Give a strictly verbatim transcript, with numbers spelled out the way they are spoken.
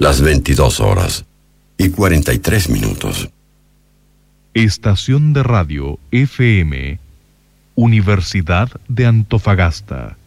las veintidós horas y cuarenta y tres minutos. Estación de radio F M, Universidad de Antofagasta.